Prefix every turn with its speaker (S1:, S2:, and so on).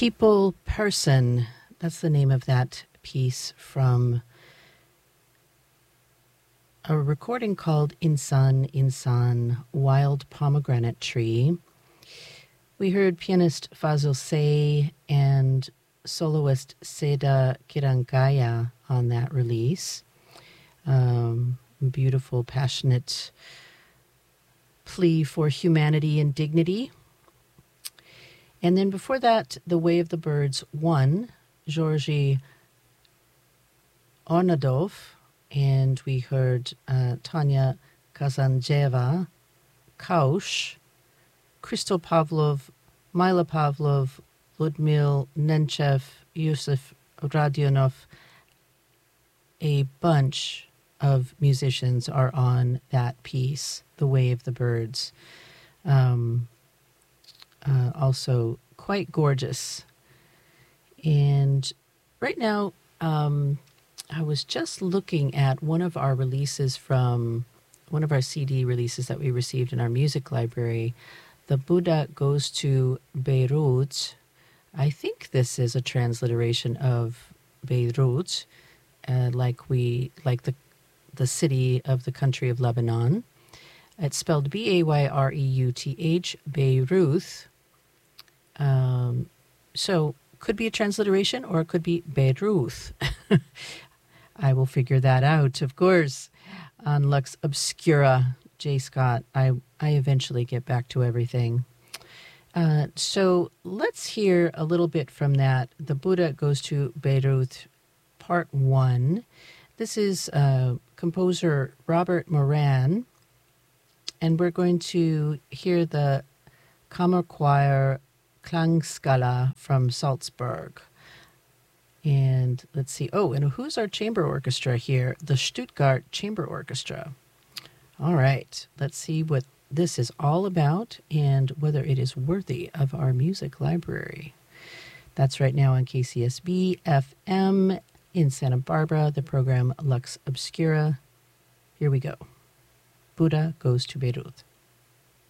S1: People Person. That's the name of that piece from a recording called Insan Insan, Wild Pomegranate Tree. We heard pianist Fazil Say and soloist Seda Kirangaya on that release. Beautiful, passionate plea for humanity and dignity. And then before that, The Way of the Birds 1, Georgi Ornadov, and we heard Tanya Kazanjeva, Kaush, Christo Pavlov, Mila Pavlov, Ludmil Nenchev, Yusuf Radionov. A bunch of musicians are on that piece, The Way of the Birds. Also quite gorgeous. And right now, I was just looking at one of our releases from one of our CD releases that we received in our music library. The Buddha Goes to Beirut. I think this is a transliteration of Beirut, like the city of the country of Lebanon. It's spelled Bayruth, Beirut. So could be a transliteration or it could be Beirut. I will figure that out, of course, on Lux Obscura. J. Scott, I eventually get back to everything. So let's hear a little bit from that. The Buddha Goes to Beirut, Part 1. This is composer Robert Moran, and we're going to hear the Kammerchoir Klangskala from Salzburg. And let's see. Oh, and who's our chamber orchestra here? The Stuttgart Chamber Orchestra. All right. Let's see what this is all about and whether it is worthy of our music library. That's right now on KCSB FM in Santa Barbara, the program Lux Obscura. Here we go. Buddha Goes to Beirut.